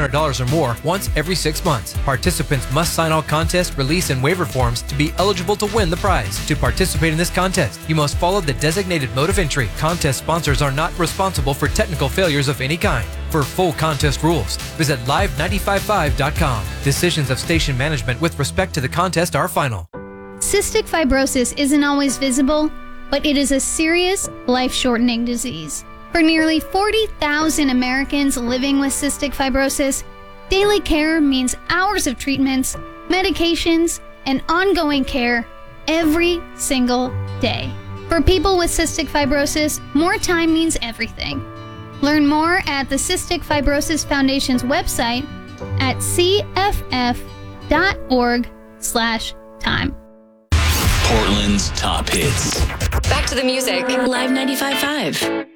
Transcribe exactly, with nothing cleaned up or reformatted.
hundred dollars or more once every six months. Participants must sign all contest, release, and waiver forms to be eligible to win the prize. To participate in this contest, you must follow the designated mode of entry. Contest sponsors are not responsible for technical failures of any kind. For full contest rules, visit live nine five five dot com. Decisions of station management with respect to the contest are final. Cystic fibrosis isn't always visible, but it is a serious, life-shortening disease. For nearly forty thousand Americans living with cystic fibrosis, daily care means hours of treatments, medications, and ongoing care every single day. For people with cystic fibrosis, more time means everything. Learn more at the Cystic Fibrosis Foundation's website at c f f dot org slash time. Portland's top hits. Back to the music. Live ninety-five point five.